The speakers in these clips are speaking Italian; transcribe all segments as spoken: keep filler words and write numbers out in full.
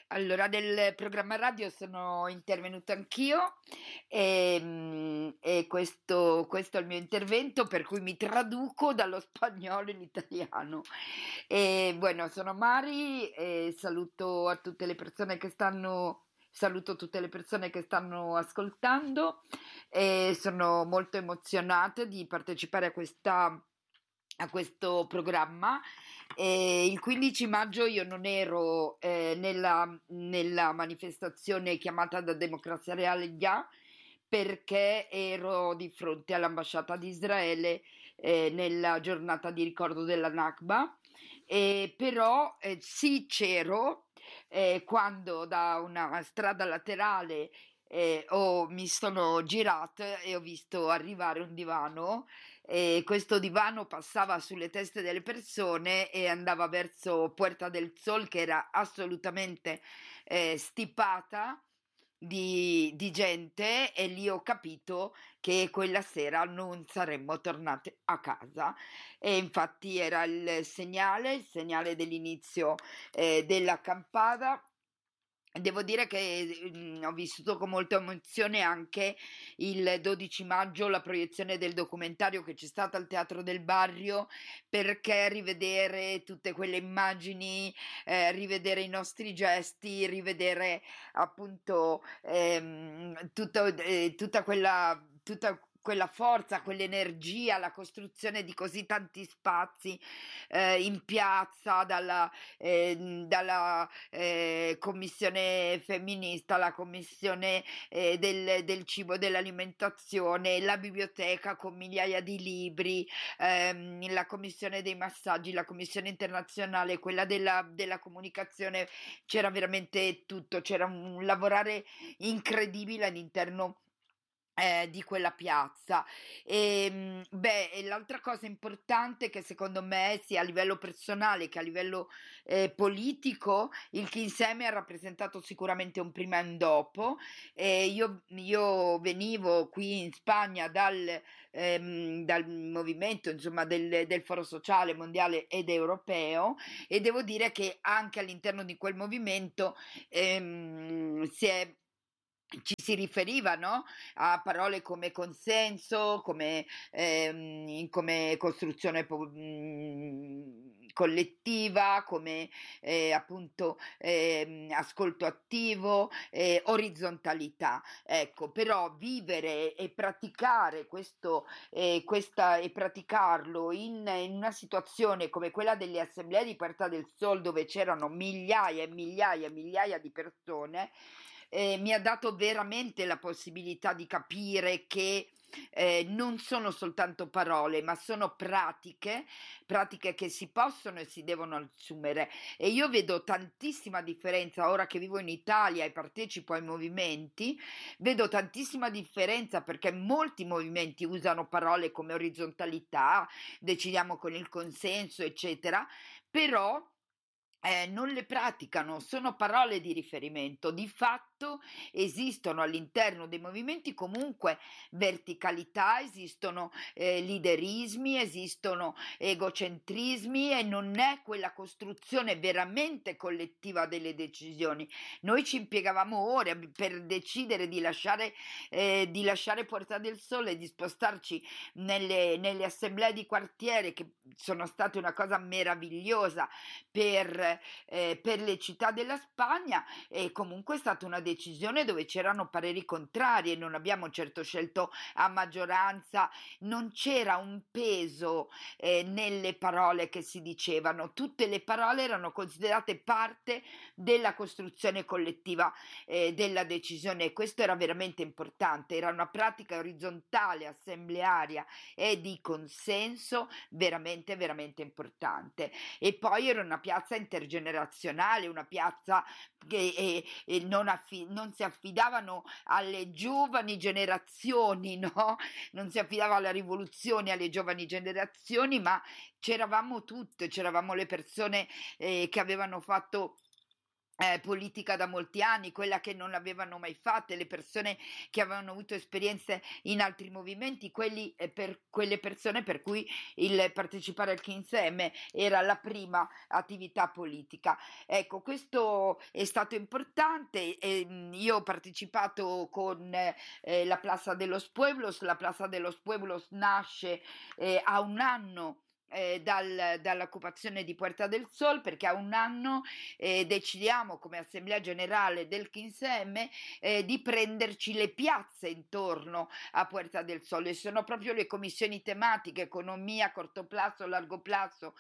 Allora, nel programma radio sono intervenuta anch'io e, mm, e questo, questo è il mio intervento per cui mi traduco dallo spagnolo in italiano. E, bueno, sono Mari e saluto a tutte le persone che stanno, saluto tutte le persone che stanno ascoltando e sono molto emozionata di partecipare a questa a questo programma. E il quindici maggio io non ero eh, nella, nella manifestazione chiamata da Democrazia Reale Ya perché ero di fronte all'ambasciata di Israele eh, nella giornata di ricordo della Nakba, e però eh, sì c'ero eh, quando da una strada laterale eh, ho- mi sono girata e ho visto arrivare un divano, e questo divano passava sulle teste delle persone e andava verso Puerta del Sol, che era assolutamente eh, stipata di, di gente, e lì ho capito che quella sera non saremmo tornate a casa. E infatti era il segnale, il segnale dell'inizio eh, della campata. Devo dire che mm, ho vissuto con molta emozione anche il dodici maggio la proiezione del documentario che c'è stata al Teatro del Barrio, perché rivedere tutte quelle immagini, eh, rivedere i nostri gesti, rivedere appunto ehm, tutto, eh, tutta quella, tutta quella forza, quell'energia, la costruzione di così tanti spazi eh, in piazza, dalla, eh, dalla eh, commissione femminista, la commissione eh, del, del cibo e dell'alimentazione, la biblioteca con migliaia di libri, ehm, la commissione dei massaggi, la commissione internazionale, quella della, della comunicazione, c'era veramente tutto, c'era un lavorare incredibile all'interno eh, di quella piazza. E, mh, beh, e l'altra cosa importante che secondo me sia a livello personale che a livello eh, politico, il Kinsemi ha rappresentato sicuramente un prima e un dopo. E io, io venivo qui in Spagna dal, ehm, dal movimento, insomma, del, del Foro Sociale Mondiale ed Europeo, e devo dire che anche all'interno di quel movimento ehm, si è ci si riferiva, no? A parole come consenso, come, ehm, come costruzione po- mh, collettiva, come eh, appunto ehm, ascolto attivo, eh, orizzontalità. Ecco, però vivere e praticare questo, eh, questa, e praticarlo in, in una situazione come quella delle assemblee di Puerta del Sol, dove c'erano migliaia e migliaia e migliaia di persone, eh, mi ha dato veramente la possibilità di capire che eh, non sono soltanto parole, ma sono pratiche, pratiche che si possono e si devono assumere. E io vedo tantissima differenza ora che vivo in Italia e partecipo ai movimenti, vedo tantissima differenza perché molti movimenti usano parole come orizzontalità, decidiamo con il consenso, eccetera, però eh, non le praticano, sono parole di riferimento. Di fatto esistono all'interno dei movimenti comunque verticalità, esistono eh, liderismi, esistono egocentrismi, e non è quella costruzione veramente collettiva delle decisioni. Noi ci impiegavamo ore per decidere di lasciare, eh, di lasciare Puerta del Sole e di spostarci nelle, nelle assemblee di quartiere, che sono state una cosa meravigliosa per eh, per le città della Spagna. E comunque è stata una decisione dove c'erano pareri contrari e non abbiamo certo scelto a maggioranza, non c'era un peso eh, nelle parole che si dicevano, tutte le parole erano considerate parte della costruzione collettiva eh, della decisione, e questo era veramente importante, era una pratica orizzontale, assemblearia e di consenso veramente veramente importante. E poi era una piazza intergenerazionale, una piazza che eh, eh, non, affi- non si affidavano alle giovani generazioni, no? Non si affidava alla rivoluzione, alle giovani generazioni, ma c'eravamo tutte, c'eravamo le persone eh, che avevano fatto Eh, politica da molti anni, quella che non l'avevano mai fatte, le persone che avevano avuto esperienze in altri movimenti, quelli, eh, per quelle persone per cui il partecipare al King's M era la prima attività politica. Ecco, questo è stato importante. E, mh, io ho partecipato con eh, la Plaza de los Pueblos. La Plaza de los Pueblos nasce eh, a un anno eh, dal, dall'occupazione di Puerta del Sol, perché a un anno eh, decidiamo come Assemblea Generale del King's M eh, di prenderci le piazze intorno a Puerta del Sol, e sono proprio le commissioni tematiche, economia, corto plazo, largo plazo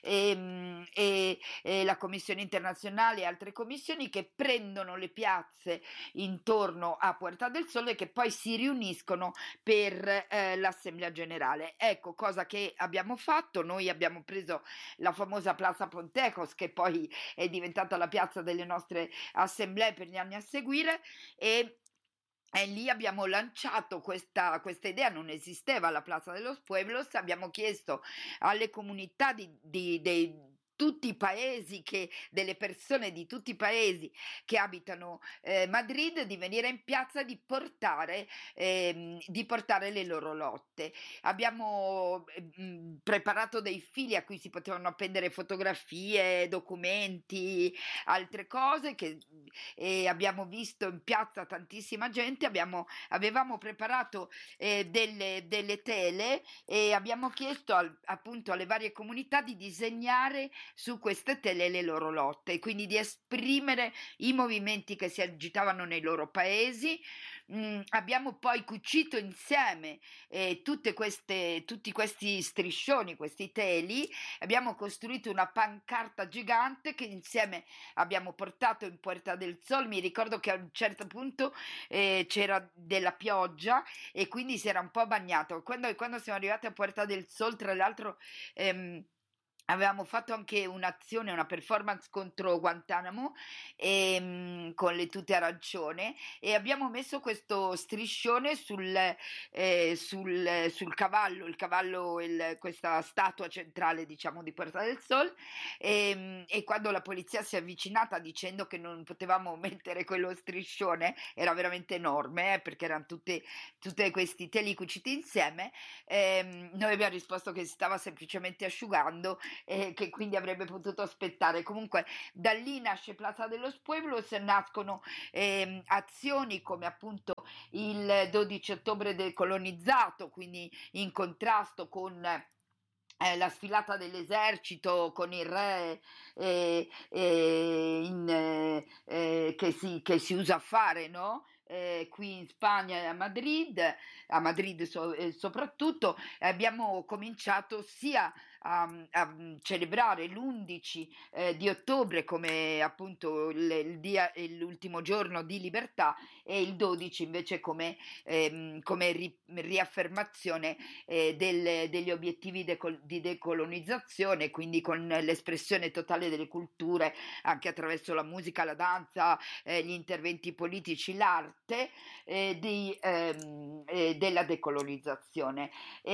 e, e, e la commissione internazionale e altre commissioni, che prendono le piazze intorno a Puerta del Sol e che poi si riuniscono per eh, l'Assemblea Generale. Ecco, cosa che abbiamo fatto. Noi abbiamo preso la famosa Plaza Pontecos, che poi è diventata la piazza delle nostre assemblee per gli anni a seguire, e E lì abbiamo lanciato questa, questa idea. Non esisteva la Plaza de los Pueblos, abbiamo chiesto alle comunità di, di, dei tutti i paesi, che, delle persone di tutti i paesi che abitano eh, Madrid, di venire in piazza, di portare, ehm, di portare le loro lotte. Abbiamo eh, preparato dei fili a cui si potevano appendere fotografie, documenti, altre cose, che, e abbiamo visto in piazza tantissima gente. Abbiamo, avevamo preparato eh, delle, delle tele, e abbiamo chiesto al, appunto alle varie comunità di disegnare su queste tele le loro lotte, quindi di esprimere i movimenti che si agitavano nei loro paesi. Mm, abbiamo poi cucito insieme eh, tutte queste, tutti questi striscioni, questi teli. Abbiamo costruito una pancarta gigante che insieme abbiamo portato in Puerta del Sol. Mi ricordo che a un certo punto eh, c'era della pioggia e quindi si era un po' bagnato. Quando, quando siamo arrivati a Puerta del Sol, tra l'altro, ehm, avevamo fatto anche un'azione, una performance contro Guantanamo, e, con le tute arancione, e abbiamo messo questo striscione sul, eh, sul, sul cavallo, il cavallo, il, questa statua centrale, diciamo, di Puerta del Sol, e, e quando la polizia si è avvicinata dicendo che non potevamo mettere quello striscione, era veramente enorme, eh, perché erano tutti questi teli cuciti insieme, ehm, noi abbiamo risposto che si stava semplicemente asciugando, eh, che quindi avrebbe potuto aspettare. Comunque da lì nasce Plaza de los Pueblos, nascono eh, azioni come appunto il dodici ottobre decolonizzato, quindi in contrasto con Eh, la sfilata dell'esercito con il re eh, eh, in, eh, eh, che, si, che si usa fare, no? Eh, qui in Spagna e a Madrid, a Madrid so, eh, soprattutto, abbiamo cominciato sia a, a celebrare l'undici eh, di ottobre come appunto il, il dia, l'ultimo giorno di libertà, e il dodici invece come, ehm, come ri, riaffermazione eh, del, degli obiettivi decol, di decolonizzazione, quindi con l'espressione totale delle culture anche attraverso la musica, la danza, eh, gli interventi politici, l'arte eh, di, ehm, eh, della decolonizzazione.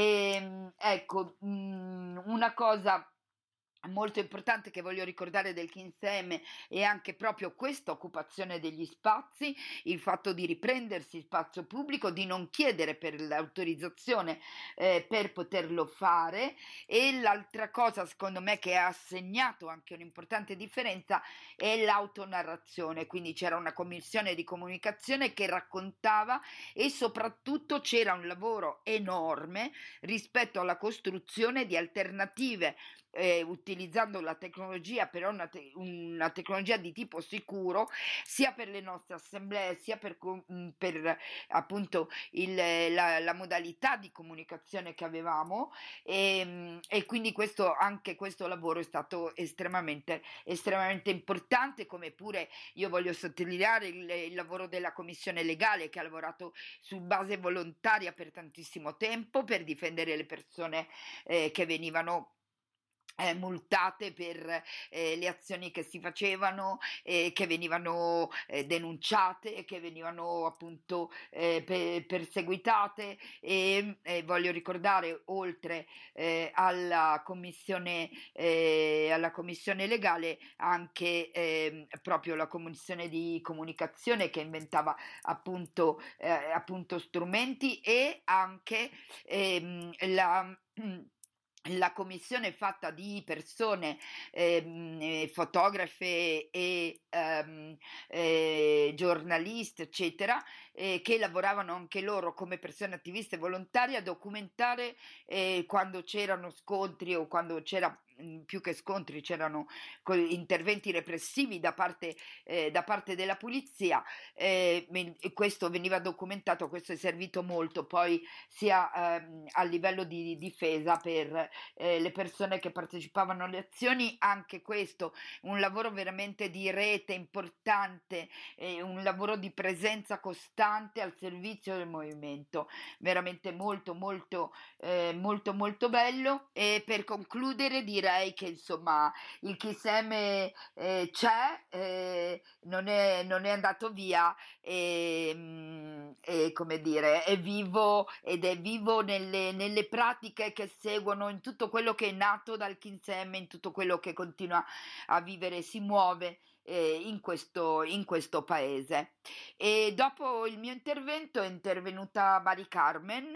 E, ecco, mh, una cosa molto importante che voglio ricordare del King's M è anche proprio questa occupazione degli spazi, il fatto di riprendersi spazio pubblico, di non chiedere per l'autorizzazione eh, per poterlo fare. E l'altra cosa secondo me che ha segnato anche un'importante differenza è l'autonarrazione, quindi c'era una commissione di comunicazione che raccontava, e soprattutto c'era un lavoro enorme rispetto alla costruzione di alternative eh, utilizzando la tecnologia, però una, te- una tecnologia di tipo sicuro, sia per le nostre assemblee, sia per, per appunto il, la, la modalità di comunicazione che avevamo, e, e quindi questo, anche questo lavoro è stato estremamente, estremamente importante, come pure io voglio sottolineare il, il lavoro della commissione legale, che ha lavorato su base volontaria per tantissimo tempo per difendere le persone eh, che venivano Eh, multate per eh, le azioni che si facevano e che venivano eh, denunciate, che venivano appunto eh, pe- perseguitate e eh, voglio ricordare oltre eh, alla commissione eh, alla commissione legale anche ehm, proprio la commissione di comunicazione che inventava appunto, eh, appunto strumenti e anche ehm, la la commissione fatta di persone, ehm, eh, fotografe e ehm, eh, giornaliste, eccetera, eh, che lavoravano anche loro come persone attiviste volontarie a documentare eh, quando c'erano scontri o quando c'era mh, più che scontri, c'erano co- interventi repressivi da parte, eh, da parte della polizia. Eh, me- questo veniva documentato, questo è servito molto poi sia ehm, a livello di difesa per eh, le persone che partecipavano alle azioni, anche questo un lavoro veramente di rete importante, eh, un lavoro di presenza costante al servizio del movimento, veramente molto molto eh, molto molto bello. E per concludere direi che insomma il Chi Seme eh, c'è, eh, non è, non è andato via e, mm, e come dire è vivo ed è vivo nelle, nelle pratiche che seguono, in tutto quello che è nato dal Kinsem, in tutto quello che continua a vivere, si muove eh, in questo, in questo paese. E dopo il mio intervento è intervenuta Mari Carmen.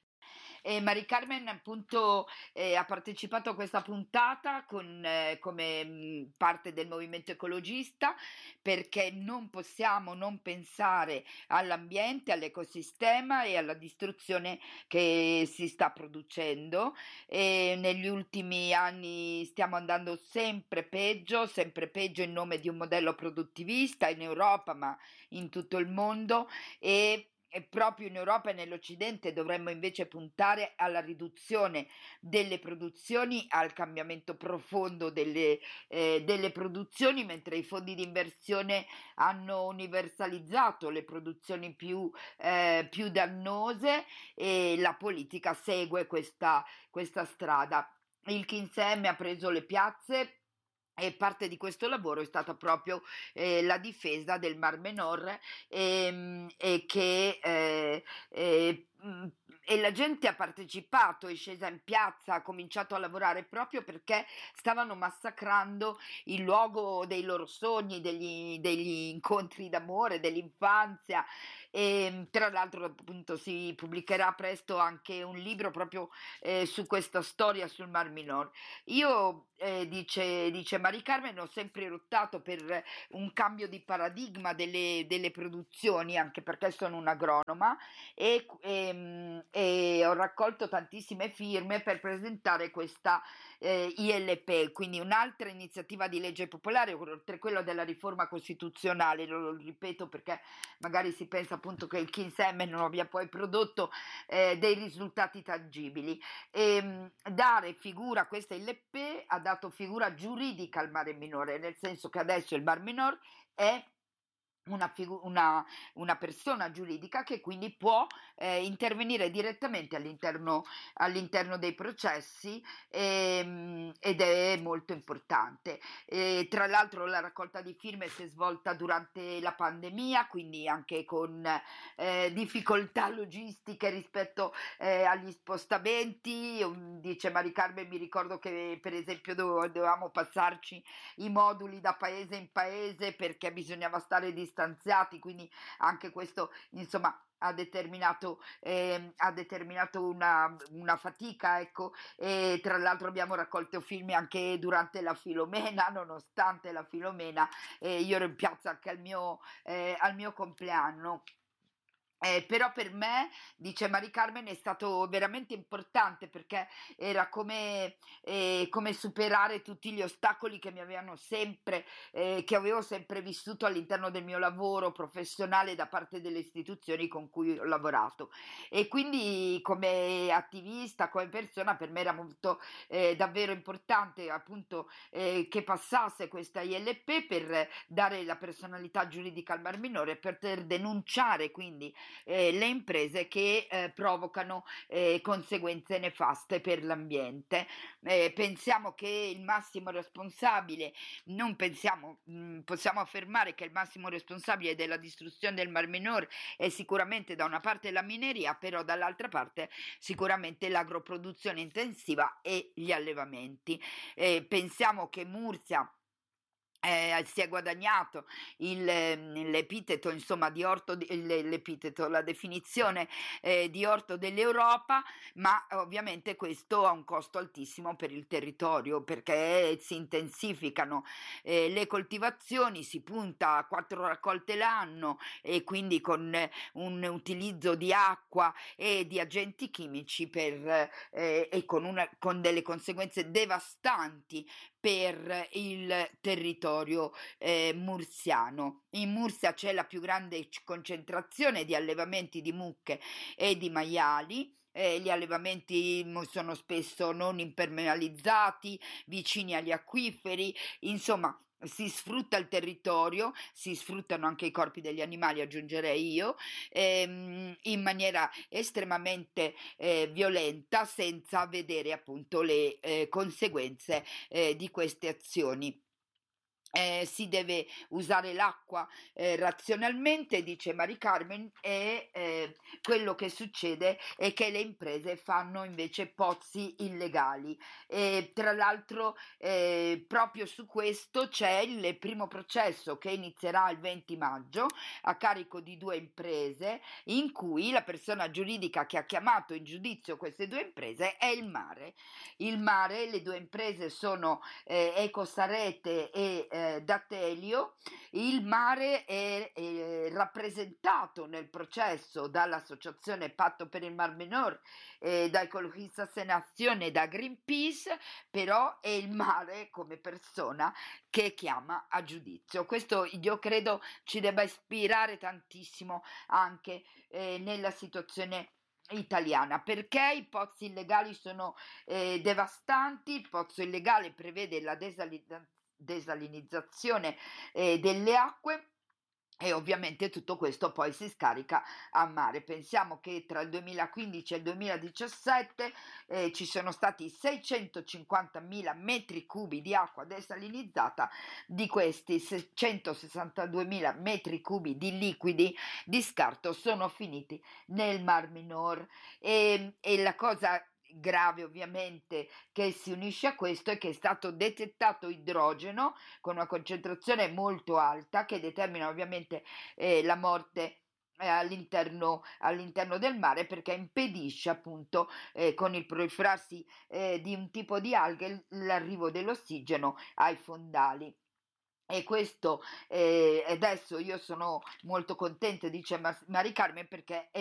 E Mari Carmen appunto eh, ha partecipato a questa puntata con, eh, come mh, parte del movimento ecologista, perché non possiamo non pensare all'ambiente, all'ecosistema e alla distruzione che si sta producendo. E negli ultimi anni stiamo andando sempre peggio, sempre peggio in nome di un modello produttivista in Europa, ma in tutto il mondo. E e proprio in Europa e nell'Occidente dovremmo invece puntare alla riduzione delle produzioni, al cambiamento profondo delle, eh, delle produzioni, mentre i fondi di inversione hanno universalizzato le produzioni più, eh, più dannose e la politica segue questa, questa strada. Il Kinsem ha preso le piazze. E parte di questo lavoro è stata proprio eh, la difesa del Mar Menor ehm, e che eh, eh, mh, e la gente ha partecipato, è scesa in piazza, ha cominciato a lavorare proprio perché stavano massacrando il luogo dei loro sogni, degli, degli incontri d'amore, dell'infanzia. E tra l'altro appunto si pubblicherà presto anche un libro proprio eh, su questa storia sul Mar Minor. Io, eh, dice, dice Mari Carmen, ho sempre lottato per un cambio di paradigma delle, delle produzioni, anche perché sono un'agronoma e, e, e ho raccolto tantissime firme per presentare questa eh, I L P, quindi un'altra iniziativa di legge popolare, oltre quello della riforma costituzionale, lo, lo ripeto perché magari si pensa appunto che il Kinsem non abbia poi prodotto eh, dei risultati tangibili. E, mh, dare figura, questa I L P ha dato figura giuridica al Mare Minore, nel senso che adesso il Mar Minor è una, figu- una, una persona giuridica che quindi può eh, intervenire direttamente all'interno, all'interno dei processi ehm, ed è molto importante. E, tra l'altro la raccolta di firme si è svolta durante la pandemia, quindi anche con eh, difficoltà logistiche rispetto eh, agli spostamenti. Dice Mari Carmen, mi ricordo che per esempio dove- dovevamo passarci i moduli da paese in paese perché bisognava stare distanziati, quindi anche questo insomma ha determinato, eh, ha determinato una, una fatica, ecco. E tra l'altro abbiamo raccolto film anche durante la Filomena, nonostante la Filomena, eh, io ero in piazza anche al mio, eh, al mio compleanno. Eh, però per me, dice Mari Carmen, è stato veramente importante perché era come, eh, come superare tutti gli ostacoli che mi avevano sempre, eh, che avevo sempre vissuto all'interno del mio lavoro professionale da parte delle istituzioni con cui ho lavorato. E quindi come attivista, come persona, per me era molto eh, davvero importante appunto eh, che passasse questa I L P per dare la personalità giuridica al Mar Minore, per poter denunciare quindi eh, le imprese che eh, provocano eh, conseguenze nefaste per l'ambiente. Eh, pensiamo che il massimo responsabile, non pensiamo, mh, possiamo affermare che il massimo responsabile della distruzione del Mar Menor è sicuramente da una parte la mineria, però dall'altra parte sicuramente l'agroproduzione intensiva e gli allevamenti. Eh, pensiamo che Mursia Eh, si è guadagnato il, l'epiteto, insomma, di orto, l'epiteto, la definizione eh, di orto dell'Europa, ma ovviamente questo ha un costo altissimo per il territorio, perché si intensificano eh, le coltivazioni, si punta a quattro raccolte l'anno e quindi con un utilizzo di acqua e di agenti chimici per, eh, e con, una, con delle conseguenze devastanti per il territorio eh, mursiano. In Mursia c'è la più grande concentrazione di allevamenti di mucche e di maiali. Eh, gli allevamenti sono spesso non impermeabilizzati, vicini agli acquiferi, insomma si sfrutta il territorio, si sfruttano anche i corpi degli animali, aggiungerei io, ehm, in maniera estremamente eh, violenta, senza vedere appunto le eh, conseguenze eh, di queste azioni. Eh, si deve usare l'acqua eh, razionalmente, dice Mari Carmen, e eh, quello che succede è che le imprese fanno invece pozzi illegali. E, tra l'altro eh, proprio su questo c'è il primo processo che inizierà il venti maggio a carico di due imprese, in cui la persona giuridica che ha chiamato in giudizio queste due imprese è il mare. Il mare, le due imprese sono eh, Ecosarete e eh, D'Atelio. Il mare è, è rappresentato nel processo dall'associazione Patto per il Mar Menor, eh, da Ecologistas en Acción e da Greenpeace, però è il mare come persona che chiama a giudizio. Questo io credo ci debba ispirare tantissimo anche eh, nella situazione italiana, perché i pozzi illegali sono eh, devastanti. Il pozzo illegale prevede la desalina- desalinizzazione eh, delle acque e ovviamente tutto questo poi si scarica a mare. Pensiamo che tra il duemilaquindici e il duemiladiciassette eh, ci sono stati seicentocinquantamila metri cubi di acqua desalinizzata, di questi centosessantaduemila metri cubi di liquidi di scarto sono finiti nel Mar Minor. E, e la cosa grave ovviamente che si unisce a questo è che è stato detettato idrogeno con una concentrazione molto alta che determina ovviamente eh, la morte eh, all'interno, all'interno del mare, perché impedisce appunto eh, con il proliferarsi eh, di un tipo di alghe l'arrivo dell'ossigeno ai fondali. E questo eh, adesso io sono molto contenta, dice Mari Carmen, perché è